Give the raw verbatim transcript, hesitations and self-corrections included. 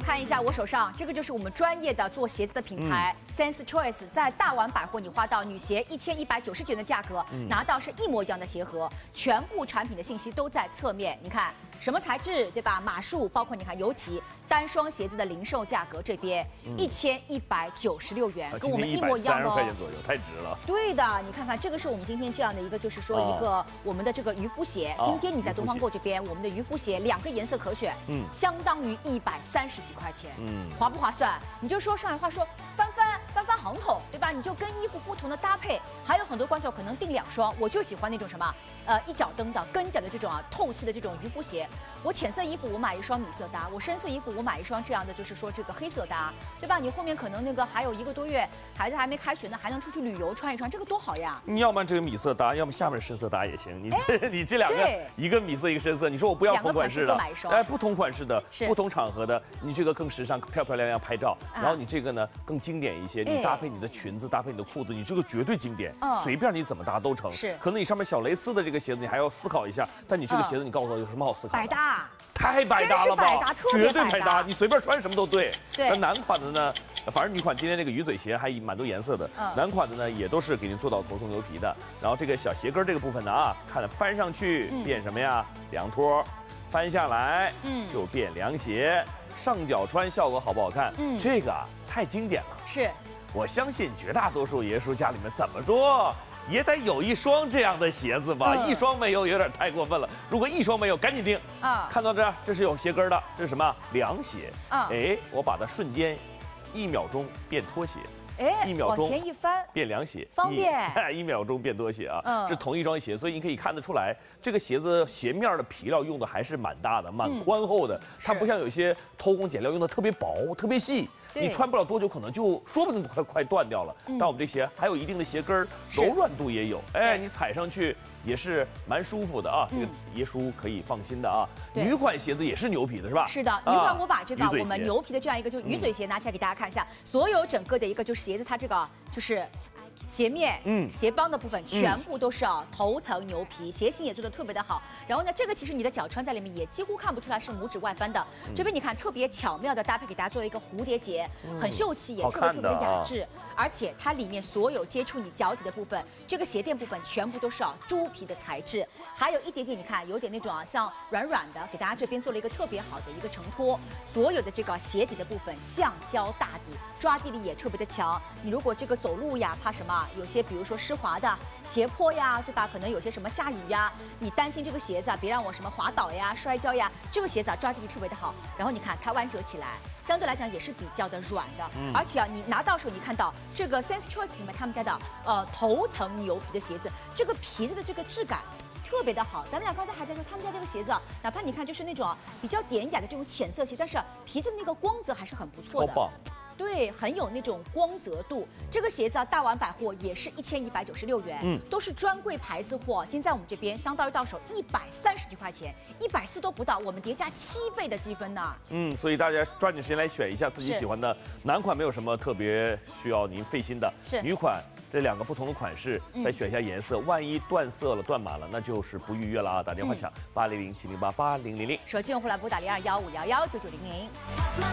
看一下我手上这个就是我们专业的做鞋子的品牌、嗯、Sense Choice， 在大丸百货你花到女鞋一千一百九十元的价格、嗯，拿到是一模一样的鞋盒，全部产品的信息都在侧面。你看什么材质，对吧？码数，包括你看，尤其单双鞋子的零售价格这边一千一百九十六元，跟我们一模一样的哦。 块钱左右，太值了。 对的，你看看这个是我们今天这样的一个，就是说一个、哦、我们的这个渔夫鞋。哦、今天你在东方购这边，我们的渔夫鞋两个颜色可选，嗯，相当于一百三十几块钱，嗯，划不划算？你就说上海话说翻翻翻翻行头，对吧？你就跟衣服不同的搭配，还有很多观众可能订两双，我就喜欢那种什么，呃，一脚蹬的跟脚的这种啊，透气的这种渔夫鞋。我浅色衣服我买一双米色搭，我深色衣服我买一双这样的，就是说这个黑色搭，对吧？你后面可能那个还有一个多月，孩子还没开学呢，还能出去旅游穿一穿，这个多好呀！ 你要么这个米色搭，要么下面深色搭也行。你这你这两个，一个米色一个深色，你说我不要同款式的，哎，不同款式的，不同场合的，你这个更时尚、漂漂亮亮拍照，然后你这个呢更经典一些，你搭配你的裙子，搭配你的裤子，你这个绝对经典，随便你怎么搭都成。是，可能你上面小蕾丝的这个鞋子你还要思考一下，但你这个鞋子你告诉我有什么好思考的？ 百搭。 太百搭了吧，绝对百搭，你随便穿什么都对。 对， 那男款的呢，反正女款今天这个鱼嘴鞋还蛮多颜色的，嗯、男款的呢也都是给您做到头层牛皮的。然后这个小鞋跟这个部分呢啊，看翻上去变什么呀？嗯、凉拖，翻下来嗯就变凉鞋，上脚穿效果好不好看？嗯，这个啊太经典了。 是，我相信绝大多数爷叔家里面怎么说？也得有一双这样的鞋子吧，嗯、一双没有有点太过分了。如果一双没有，赶紧订啊！看到这，这是有鞋跟的，这是什么？凉鞋啊！哎，我把它瞬间一秒钟变拖鞋， 哎， 一秒钟往前一翻变凉鞋， 方便。 一, 一秒钟变拖鞋啊！嗯，是同一双鞋，所以你可以看得出来，这个鞋子鞋面的皮料用的还是蛮大的，蛮宽厚的。嗯、它不像有些偷工减料用的特别薄、特别细。你穿不了多久，可能就说不定快快断掉了。嗯、但我们这鞋还有一定的鞋跟柔软度也有，哎，你踩上去也是蛮舒服的啊。嗯、这个爷叔可以放心的啊。女款鞋子也是牛皮的是吧？ 是的，女款我把这个我们牛皮的这样一个就是鱼嘴鞋拿起来给大家看一下，嗯、所有整个的一个就是鞋子它这个就是。鞋面、嗯，鞋帮的部分全部都是啊头层牛皮，鞋型也做的特别的好。然后呢，这个其实你的脚穿在里面也几乎看不出来是拇指外翻的。嗯、这边你看特别巧妙的搭配，给大家做了一个蝴蝶结，嗯、很秀气，也特别特别的雅致。啊、而且它里面所有接触你脚底的部分，这个鞋垫部分全部都是啊猪皮的材质，还有一点点你看有点那种啊像软软的，给大家这边做了一个特别好的一个承托。所有的这个鞋底的部分橡胶大底，抓地力也特别的强。你如果这个走路呀，怕什么？有些比如说湿滑的斜坡呀，对吧？可能有些什么下雨呀，你担心这个鞋子啊，别让我什么滑倒呀、摔跤呀。这个鞋子啊，抓地力特别的好。然后你看它弯折起来，相对来讲也是比较的软的。嗯、而且啊，你拿到手你看到这个 Sense Choice 品牌他们家的呃头层牛皮的鞋子，这个皮子的这个质感。特别的好，咱们俩刚才还在说他们家这个鞋子，哪怕你看就是那种比较典雅的这种浅色系，但是皮子的那个光泽还是很不错的。对，很有那种光泽度。这个鞋子啊，大丸百货也是一千一百九十六元，嗯，都是专柜牌子货。今天在我们这边，相当于到手一百三十几块钱，一百四都不到，我们叠加七倍的积分呢。嗯， 所以大家抓紧时间来选一下自己喜欢的。男款没有什么特别需要您费心的，是女款。这两个不同的款式，再选一下颜色，嗯、万一断色了、断码了，那就是不预约了啊！打电话抢八零零七零八八零零零， 手机用户来拨打零二幺五幺幺九九零零。